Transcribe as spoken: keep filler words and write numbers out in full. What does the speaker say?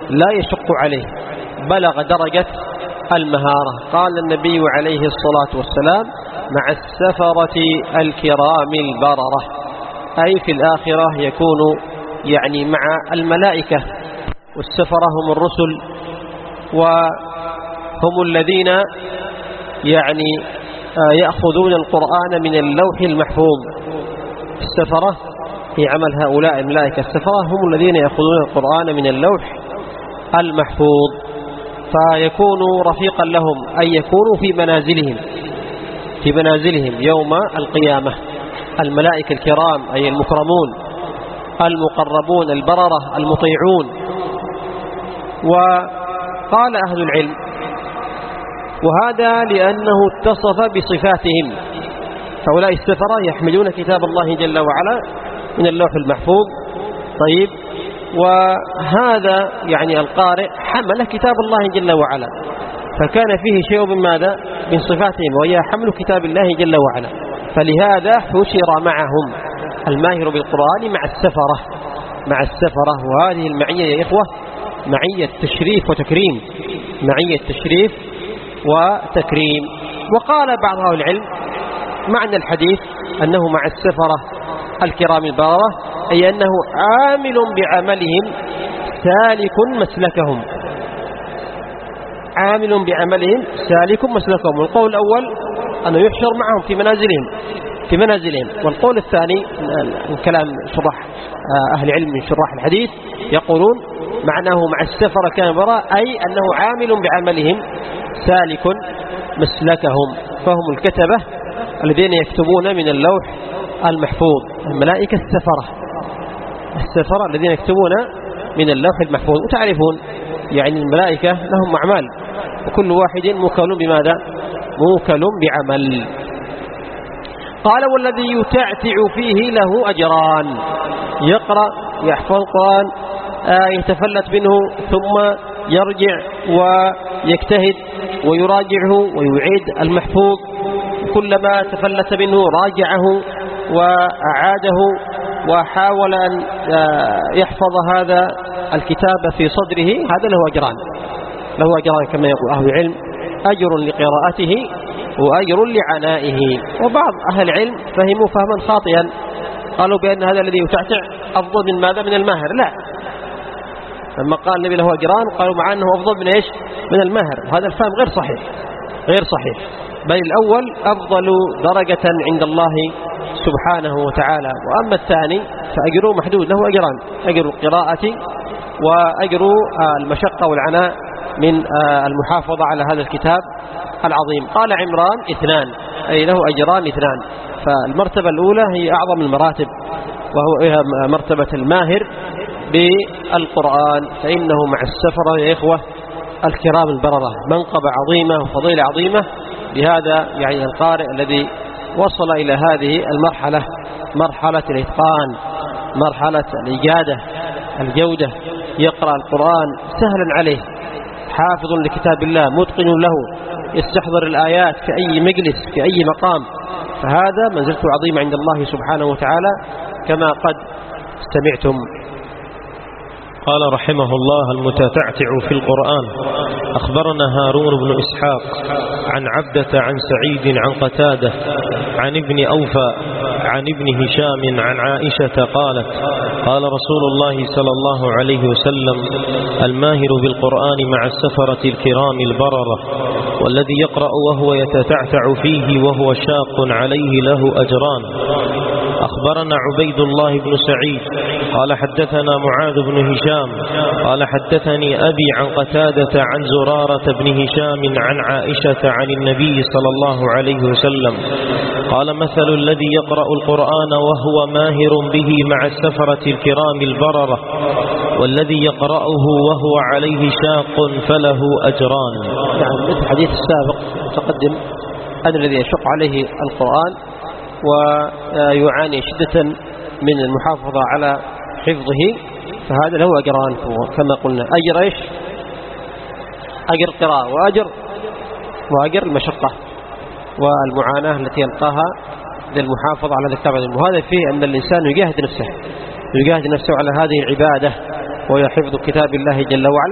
لا يشق عليه، بلغ درجة المهارة. قال النبي عليه الصلاة والسلام: مع السفرة الكرام البررة، أي في الآخرة يكون يعني مع الملائكة، والسفرة هم الرسل، وهم الذين يعني يأخذون القرآن من اللوح المحفوظ. السفرة في عمل هؤلاء الملائكة السفرة هم الذين يأخذون القرآن من اللوح المحفوظ، فيكون رفيقا لهم، أي يكونوا في منازلهم في منازلهم يوم القيامة. الملائكة الكرام أي المكرمون المقربون البررة المطيعون. وقال أهل العلم: وهذا لأنه اتصف بصفاتهم. فهؤلاء السفرة يحملون كتاب الله جل وعلا من اللوح المحفوظ. طيب، وهذا يعني القارئ حمل كتاب الله جل وعلا، فكان فيه شيء من ماذا؟ من صفاتهم، وهي حمل كتاب الله جل وعلا. فلهذا حشر معهم الماهر بالقرآن مع السفرة مع السفرة وهذه المعية يا إخوة معية تشريف وتكريم، معية تشريف وتكريم. وقال بعض أهل العلم: معنى الحديث أنه مع السفرة الكرام البررة، أي أنه عامل بعملهم سالك مسلكهم، عامل بعملهم سالك مسلكهم. والقول الأول أنه يحشر معهم في منازلهم في منازلهم والقول الثاني من كلام شرح أهل العلم من شراح الحديث يقولون معناه مع السفرة كان براء، أي أنه عامل بعملهم سالك مسلكهم، فهم الكتبة الذين يكتبون من اللوح المحفوظ. الملائكة السفرة السفرة الذين يكتبون من اللوح المحفوظ. وتعرفون يعني الملائكة لهم أعمال، وكل واحد موكل بماذا؟ موكل بعمل. قال: والذي يتعتع فيه له أجران. يقرأ يحفظ القرآن يتفلت منه ثم يرجع ويجتهد ويراجعه ويعيد المحفوظ، كلما تفلت منه راجعه وأعاده وحاول أن يحفظ هذا الكتاب في صدره، هذا له أجران له أجران كما يقول أهل العلم: أجر لقراءته وأجر لعنائه. وبعض أهل العلم فهموا فهما خاطئا، قالوا بأن هذا الذي يتعتع أفضل من ماذا؟ من الماهر. لا، لما قال النبي له أجران قالوا مع أنه أفضل من إيش؟ من الماهر. هذا الفهم غير صحيح غير صحيح بل الأول أفضل درجة عند الله سبحانه وتعالى، وأما الثاني فأجره محدود، له أجران: أجر القراءة وأجر المشقة والعناء من المحافظة على هذا الكتاب العظيم. قال عمران: اثنان، أي له أجران اثنان. فالمرتبة الأولى هي أعظم المراتب، وهو مرتبة الماهر بالقرآن، فإنه مع السفرة يا إخوة الكرام البررة منقبة عظيمة وفضيلة عظيمة. لهذا يعني القارئ الذي وصل إلى هذه المرحلة، مرحلة الإتقان، مرحلة الإجادة الجودة، يقرأ القرآن سهلا عليه، حافظ لكتاب الله، متقن له، يستحضر الآيات في أي مجلس في أي مقام، فهذا منزلته عظيمة عند الله سبحانه وتعالى كما قد سمعتم. قال رحمه الله: المتتعتع في القرآن. أخبرنا هارون بن إسحاق عن عبدة عن سعيد عن قتادة عن ابن أوفى عن ابن هشام عن عائشة قالت: قال رسول الله صلى الله عليه وسلم: الماهر بالقرآن مع السفرة الكرام البررة، والذي يقرأ وهو يتتعتع فيه وهو شاق عليه له أجران. أخبرنا عبيد الله بن سعيد قال حدثنا معاذ بن هشام قال حدثني أبي عن قتادة عن زرارة بن هشام عن عائشة عن النبي صلى الله عليه وسلم قال: مثل الذي يقرأ القرآن وهو ماهر به مع السفرة الكرام البررة، والذي يقرأه وهو عليه شاق فله أجران. يعني مثل الحديث السابق تقدم أن الذي يشق عليه القرآن ويعاني شدة من المحافظة على حفظه فهذا له أجران كما قلنا: أجر إيش؟ أجر القراءة، وأجر وأجر المشقة والمعاناة التي يلقاها للمحافظة على الكتاب. وهذا فيه أن الإنسان يجاهد نفسه يجاهد نفسه على هذه العبادة وهي حفظ كتاب الله جل وعلا.